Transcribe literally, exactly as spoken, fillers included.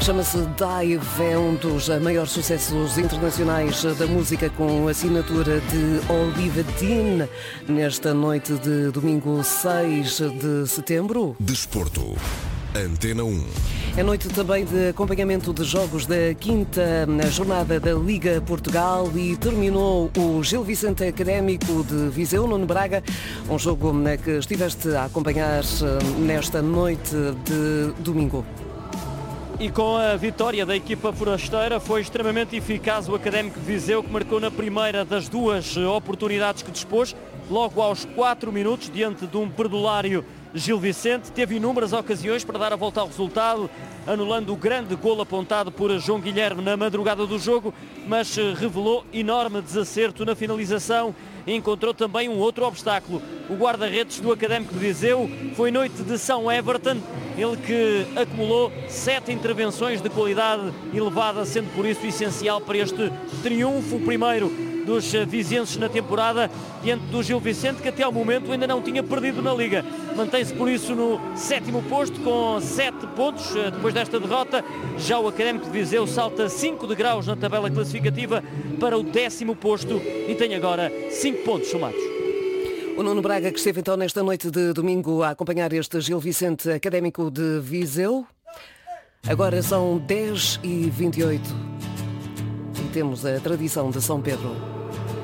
Chama-se Dive, é um dos maiores sucessos internacionais da música com assinatura de Oliver Dean nesta noite de domingo seis de setembro. Desporto. Antena um. É noite também de acompanhamento de jogos da quinta jornada da Liga Portugal e terminou o Gil Vicente Académico de Viseu, Nuno Braga, um jogo que estiveste a acompanhar nesta noite de domingo. E com a vitória da equipa forasteira foi extremamente eficaz o Académico de Viseu, que marcou na primeira das duas oportunidades que dispôs, logo aos quatro minutos, diante de um perdulário Gil Vicente. Teve inúmeras ocasiões para dar a volta ao resultado, anulando o grande golo apontado por João Guilherme na madrugada do jogo, mas revelou enorme desacerto na finalização e encontrou também um outro obstáculo. O guarda-redes do Académico de Viseu foi noite de São Everton, ele que acumulou sete intervenções de qualidade elevada, sendo por isso essencial para este triunfo, o primeiro dos vizienses na temporada, diante do Gil Vicente, que até ao momento ainda não tinha perdido na Liga. Mantém-se por isso no sétimo posto com sete pontos depois desta derrota. Já o Académico de Viseu salta cinco degraus na tabela classificativa para o décimo posto e tem agora cinco pontos somados. O Nuno Braga, que esteve então nesta noite de domingo a acompanhar este Gil Vicente Académico de Viseu. Agora são dez e vinte e oito e temos a tradição de São Pedro.